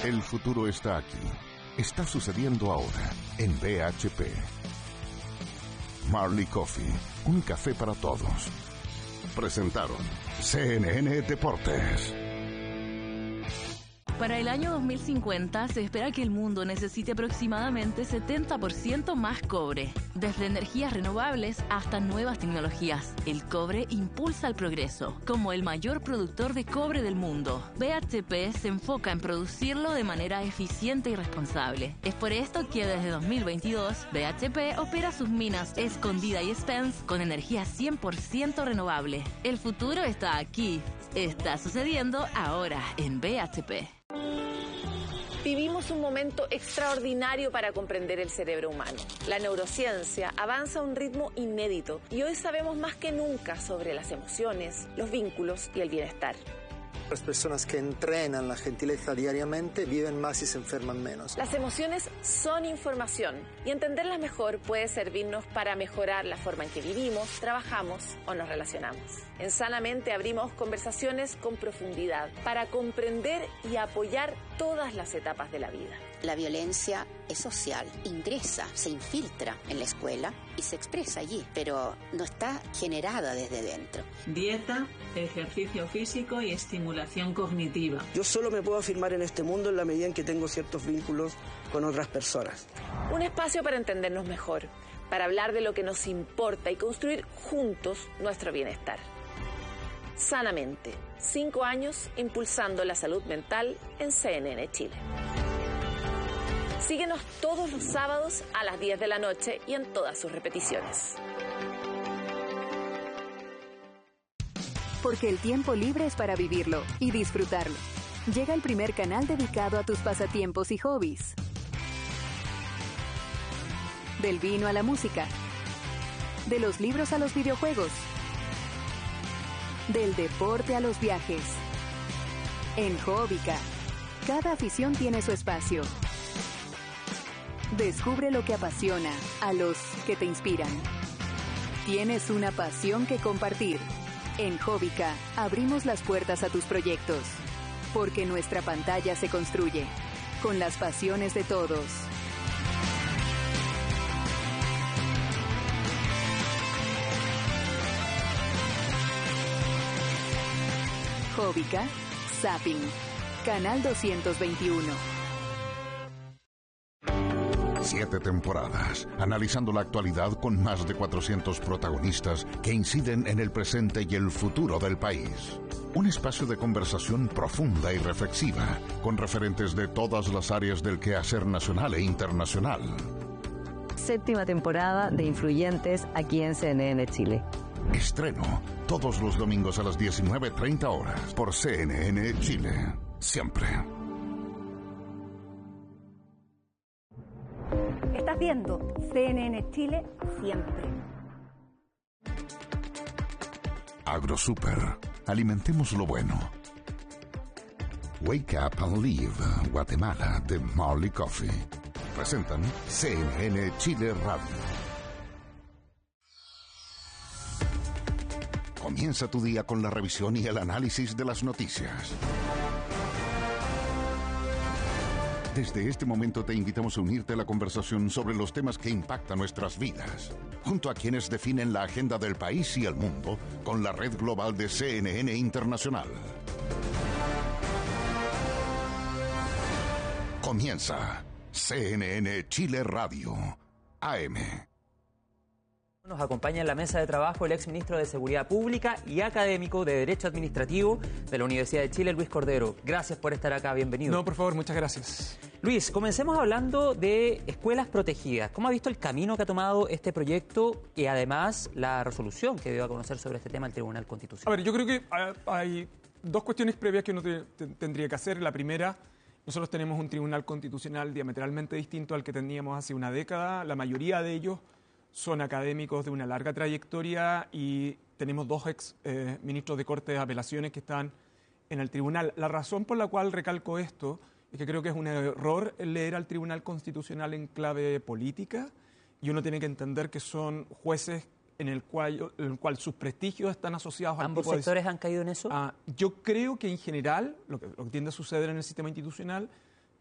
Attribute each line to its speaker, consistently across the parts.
Speaker 1: El futuro está aquí. Está sucediendo ahora en BHP. Marley Coffee, un café para todos. Presentaron CNN Deportes.
Speaker 2: Para el año 2050 se espera que el mundo necesite aproximadamente 70% más cobre. Desde energías renovables hasta nuevas tecnologías, el cobre impulsa el progreso. Como el mayor productor de cobre del mundo, BHP se enfoca en producirlo de manera eficiente y responsable. Es por esto que desde 2022, BHP opera sus minas Escondida y Spence con energía 100% renovable. El futuro está aquí. Está sucediendo ahora en BHP.
Speaker 3: Vivimos un momento extraordinario para comprender el cerebro humano. La neurociencia avanza a un ritmo inédito y hoy sabemos más que nunca sobre las emociones, los vínculos y el bienestar.
Speaker 4: Las personas que entrenan la gentileza diariamente viven más y se enferman menos.
Speaker 3: Las emociones son información y entenderlas mejor puede servirnos para mejorar la forma en que vivimos, trabajamos o nos relacionamos. En Sanamente abrimos conversaciones con profundidad para comprender y apoyar todas las etapas de la vida.
Speaker 5: La violencia es social, ingresa, se infiltra en la escuela y se expresa allí, pero no está generada desde dentro.
Speaker 6: Dieta, ejercicio físico y estimulación cognitiva.
Speaker 7: Yo solo me puedo afirmar en este mundo en la medida en que tengo ciertos vínculos con otras personas.
Speaker 3: Un espacio para entendernos mejor, para hablar de lo que nos importa y construir juntos nuestro bienestar. Sanamente, 5 años impulsando la salud mental en CNN Chile. Síguenos todos los sábados a las 10 de la noche y en todas sus repeticiones.
Speaker 8: Porque el tiempo libre es para vivirlo y disfrutarlo. Llega el primer canal dedicado a tus pasatiempos y hobbies. Del vino a la música. De los libros a los videojuegos. Del deporte a los viajes. En Hobbica, cada afición tiene su espacio. Descubre lo que apasiona a los que te inspiran. Tienes una pasión que compartir. En Hobbica abrimos las puertas a tus proyectos. Porque nuestra pantalla se construye con las pasiones de todos. Hobbica, Zapping, Canal 221.
Speaker 1: 7 temporadas, analizando la actualidad con más de 400 protagonistas que inciden en el presente y el futuro del país. Un espacio de conversación profunda y reflexiva, con referentes de todas las áreas del quehacer nacional e internacional.
Speaker 9: 7ª temporada de Influyentes aquí en CNN Chile.
Speaker 1: Estreno todos los domingos a las 19:30 horas por CNN Chile. Siempre.
Speaker 10: Estás viendo CNN Chile siempre.
Speaker 1: AgroSuper. Alimentemos lo bueno. Wake Up and Live, Guatemala, de Marley Coffee. Presentan CNN Chile Radio. Comienza tu día con la revisión y el análisis de las noticias. Desde este momento te invitamos a unirte a la conversación sobre los temas que impactan nuestras vidas, junto a quienes definen la agenda del país y el mundo con la red global de CNN Internacional. Comienza CNN Chile Radio, AM.
Speaker 11: Nos acompaña en la mesa de trabajo el exministro de Seguridad Pública y académico de Derecho Administrativo de la Universidad de Chile, Luis Cordero. Gracias por estar acá, bienvenido.
Speaker 12: No, por favor, muchas gracias.
Speaker 11: Luis, comencemos hablando de escuelas protegidas. ¿Cómo ha visto el camino que ha tomado este proyecto y además la resolución que dio a conocer sobre este tema el Tribunal Constitucional?
Speaker 12: A ver, yo creo que hay dos cuestiones previas que uno tendría que hacer. La primera, nosotros tenemos un Tribunal Constitucional diametralmente distinto al que teníamos hace una década. La mayoría de ellos son académicos de una larga trayectoria y tenemos 2 ex ministros de Corte de Apelaciones que están en el tribunal. La razón por la cual recalco esto es que creo que es un error leer al Tribunal Constitucional en clave política y uno tiene que entender que son jueces en el cual sus prestigios están asociados a...
Speaker 11: ¿Ambos sectores han caído en eso?
Speaker 12: Yo creo que en general, lo que tiende a suceder en el sistema institucional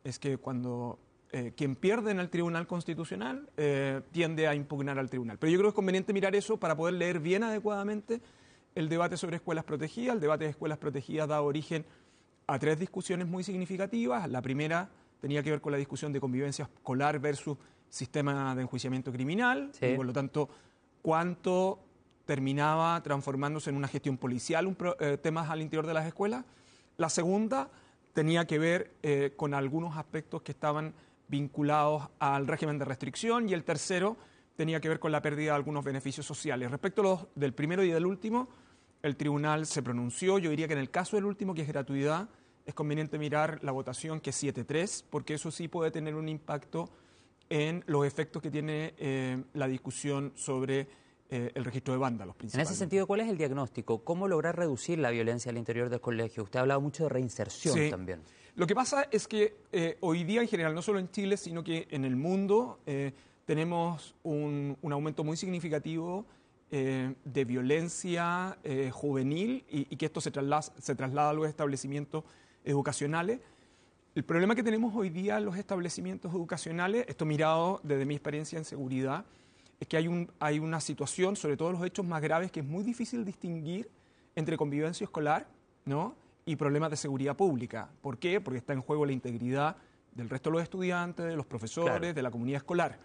Speaker 12: es que cuando quien pierde en el Tribunal Constitucional tiende a impugnar al tribunal. Pero yo creo que es conveniente mirar eso para poder leer bien adecuadamente el debate sobre escuelas protegidas. El debate de escuelas protegidas da origen a 3 discusiones muy significativas. La primera tenía que ver con la discusión de convivencia escolar versus sistema de enjuiciamiento criminal, y por lo tanto, cuánto terminaba transformándose en una gestión policial, temas al interior de las escuelas. La segunda tenía que ver con algunos aspectos que estaban vinculados al régimen de restricción, y el tercero tenía que ver con la pérdida de algunos beneficios sociales. Respecto del primero y del último, el tribunal se pronunció. Yo diría que en el caso del último, que es gratuidad, es conveniente mirar la votación, que es 7-3, porque eso sí puede tener un impacto en los efectos que tiene la discusión sobre el registro de vándalos, principalmente.
Speaker 11: En ese sentido, ¿cuál es el diagnóstico? ¿Cómo lograr reducir la violencia al interior del colegio? Usted ha hablado mucho de reinserción también.
Speaker 12: Lo que pasa es que hoy día, en general, no solo en Chile, sino que en el mundo, tenemos un aumento muy significativo de violencia juvenil y que esto se traslada a los establecimientos educacionales. El problema que tenemos hoy día en los establecimientos educacionales, esto mirado desde mi experiencia en seguridad, es que hay una situación, sobre todo los hechos más graves, que es muy difícil distinguir entre convivencia escolar, ¿no?, y problemas de seguridad pública. ¿Por qué? Porque está en juego la integridad del resto de los estudiantes, de los profesores, de la comunidad escolar.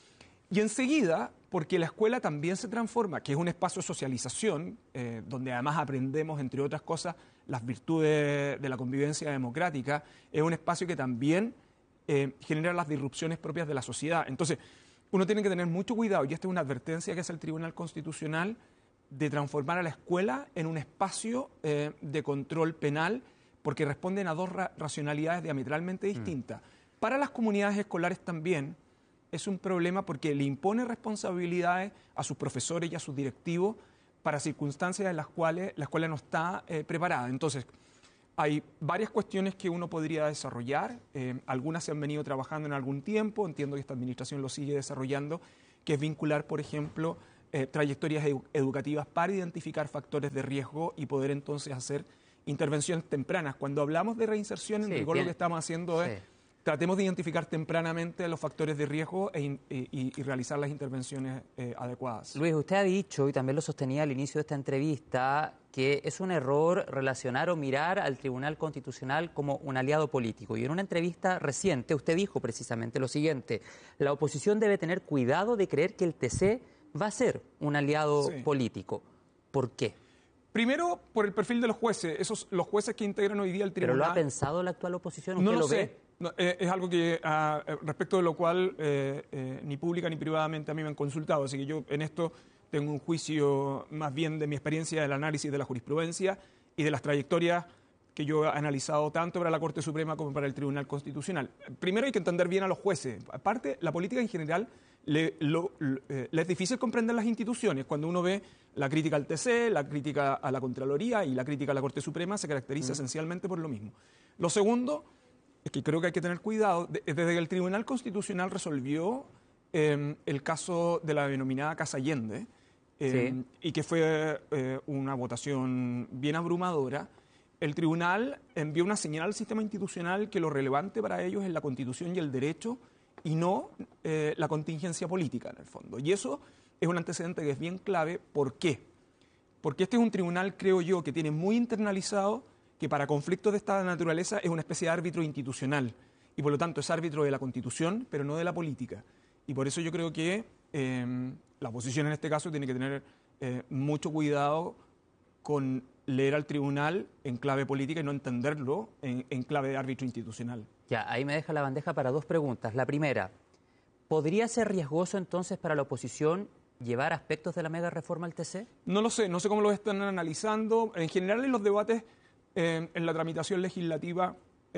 Speaker 12: Y enseguida, porque la escuela también se transforma, que es un espacio de socialización, donde además aprendemos, entre otras cosas, las virtudes de la convivencia democrática, es un espacio que también genera las disrupciones propias de la sociedad. Entonces, uno tiene que tener mucho cuidado, y esta es una advertencia que hace el Tribunal Constitucional, de transformar a la escuela en un espacio de control penal, porque responden a 2 racionalidades diametralmente distintas. Para las comunidades escolares también es un problema, porque le impone responsabilidades a sus profesores y a sus directivos para circunstancias en las cuales la escuela no está preparada. Entonces, hay varias cuestiones que uno podría desarrollar, algunas se han venido trabajando en algún tiempo, entiendo que esta administración lo sigue desarrollando, que es vincular, por ejemplo, trayectorias educativas para identificar factores de riesgo y poder entonces hacer intervenciones tempranas. Cuando hablamos de reinserción, en rigor lo que estamos haciendo es tratemos de identificar tempranamente los factores de riesgo y realizar las intervenciones adecuadas.
Speaker 11: Luis, usted ha dicho, y también lo sostenía al inicio de esta entrevista, que es un error relacionar o mirar al Tribunal Constitucional como un aliado político. Y en una entrevista reciente usted dijo precisamente lo siguiente: la oposición debe tener cuidado de creer que el TC va a ser un aliado político. ¿Por qué?
Speaker 12: Primero, por el perfil de los jueces. Los jueces que integran hoy día el tribunal...
Speaker 11: ¿Pero lo ha pensado la actual oposición?
Speaker 12: No lo sé. No, es algo que respecto de lo cual ni pública ni privadamente a mí me han consultado. Así que yo en esto tengo un juicio más bien de mi experiencia del análisis de la jurisprudencia y de las trayectorias que yo he analizado tanto para la Corte Suprema como para el Tribunal Constitucional. Primero hay que entender bien a los jueces. Aparte, la política en general le es difícil comprender las instituciones. Cuando uno ve la crítica al TC, la crítica a la Contraloría y la crítica a la Corte Suprema, se caracteriza esencialmente por lo mismo. Lo segundo es que creo que hay que tener cuidado. Desde que el Tribunal Constitucional resolvió el caso de la denominada Casa Allende, y que fue una votación bien abrumadora, el tribunal envió una señal al sistema institucional que lo relevante para ellos es la Constitución y el derecho y no la contingencia política, en el fondo. Y eso es un antecedente que es bien clave. ¿Por qué? Porque este es un tribunal, creo yo, que tiene muy internalizado que para conflictos de esta naturaleza es una especie de árbitro institucional y por lo tanto es árbitro de la Constitución, pero no de la política. Y por eso yo creo que la oposición en este caso tiene que tener mucho cuidado con leer al tribunal en clave política y no entenderlo en clave de árbitro institucional.
Speaker 11: Ya, ahí me deja la bandeja para 2 preguntas. La primera, ¿podría ser riesgoso entonces para la oposición llevar aspectos de la mega reforma al TC? No lo sé,
Speaker 12: no sé cómo lo están analizando. En general, en los debates, en la tramitación legislativa,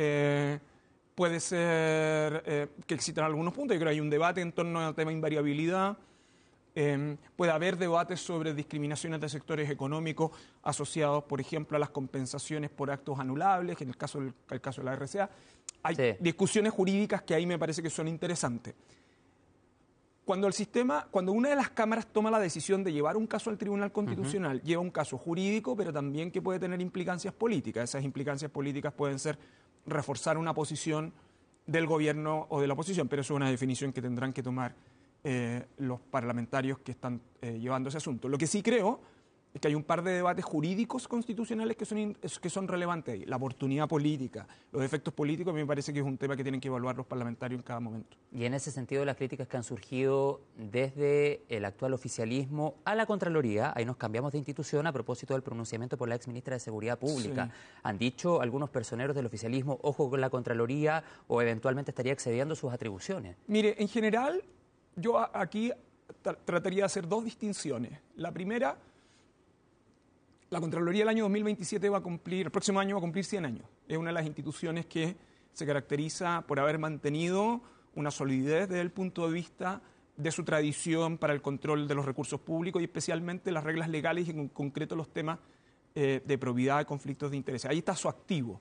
Speaker 12: puede ser que existan algunos puntos. Yo creo que hay un debate en torno al tema de invariabilidad. Puede haber debates sobre discriminaciones de sectores económicos asociados, por ejemplo, a las compensaciones por actos anulables, en el caso de la RCA. Hay discusiones jurídicas que ahí me parece que son interesantes. Cuando una de las cámaras toma la decisión de llevar un caso al Tribunal Constitucional, lleva un caso jurídico, pero también que puede tener implicancias políticas. Esas implicancias políticas pueden ser reforzar una posición del gobierno o de la oposición, pero eso es una definición que tendrán que tomar los parlamentarios que están llevando ese asunto. Lo que sí creo es que hay un par de debates jurídicos constitucionales que son relevantes ahí. La oportunidad política, los efectos políticos, a mí me parece que es un tema que tienen que evaluar los parlamentarios en cada momento.
Speaker 11: Y en ese sentido, las críticas que han surgido desde el actual oficialismo a la Contraloría, ahí nos cambiamos de institución a propósito del pronunciamiento por la exministra de Seguridad Pública. Sí. Han dicho algunos personeros del oficialismo, ojo con la Contraloría, o eventualmente estaría excediendo sus atribuciones.
Speaker 12: Mire, en general, yo aquí trataría de hacer dos distinciones. La primera, la Contraloría el año 2027 el próximo año va a cumplir 100 años. Es una de las instituciones que se caracteriza por haber mantenido una solidez desde el punto de vista de su tradición para el control de los recursos públicos y especialmente las reglas legales y en concreto los temas de probidad y conflictos de interés. Ahí está su activo.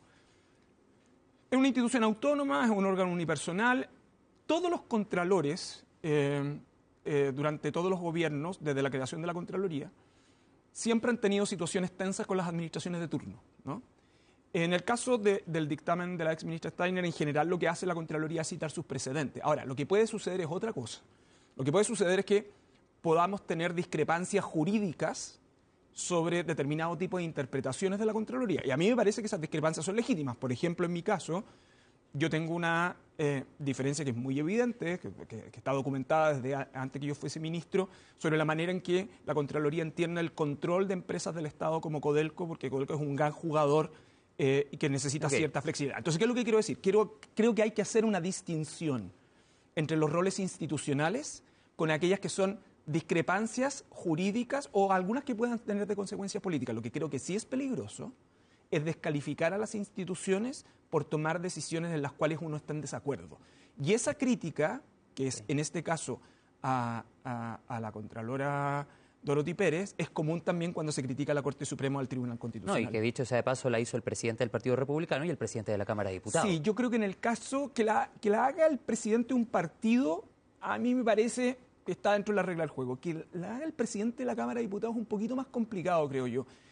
Speaker 12: Es una institución autónoma, es un órgano unipersonal. Todos los contralores, durante todos los gobiernos, desde la creación de la Contraloría, siempre han tenido situaciones tensas con las administraciones de turno, ¿no? En el caso del dictamen de la exministra Steiner, en general lo que hace la Contraloría es citar sus precedentes. Ahora, lo que puede suceder es otra cosa. Lo que puede suceder es que podamos tener discrepancias jurídicas sobre determinado tipo de interpretaciones de la Contraloría. Y a mí me parece que esas discrepancias son legítimas. Por ejemplo, en mi caso, yo tengo una diferencia que es muy evidente, que está documentada desde antes que yo fuese ministro, sobre la manera en que la Contraloría entiende el control de empresas del Estado como Codelco, porque Codelco es un gran jugador y que necesita cierta flexibilidad. Entonces, ¿qué es lo que quiero decir? Creo que hay que hacer una distinción entre los roles institucionales con aquellas que son discrepancias jurídicas o algunas que puedan tener de consecuencias políticas. Lo que creo que sí es peligroso es descalificar a las instituciones por tomar decisiones en las cuales uno está en desacuerdo. Y esa crítica, que es en este caso a la Contralora Dorothy Pérez, es común también cuando se critica a la Corte Suprema o al Tribunal Constitucional.
Speaker 11: No, y que dicho sea de paso la hizo el presidente del Partido Republicano y el presidente de la Cámara de Diputados.
Speaker 12: Sí, yo creo que en el caso que la haga el presidente de un partido, a mí me parece que está dentro de la regla del juego. Que la haga el presidente de la Cámara de Diputados es un poquito más complicado, creo yo.